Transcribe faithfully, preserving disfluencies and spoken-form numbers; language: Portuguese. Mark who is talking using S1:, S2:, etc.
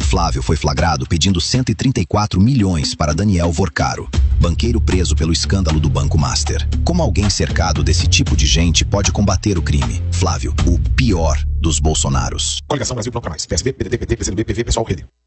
S1: Flávio foi flagrado pedindo cento e trinta e quatro milhões para Daniel Vorcaro, banqueiro preso pelo escândalo do Banco Master. Como alguém cercado desse tipo de gente pode combater o crime? Flávio, o pior dos Bolsonaros.
S2: Coligação Brasil Pronto Pra Mais. P S B, P D T, P T, P C do B, P V, Pessoal, Rede.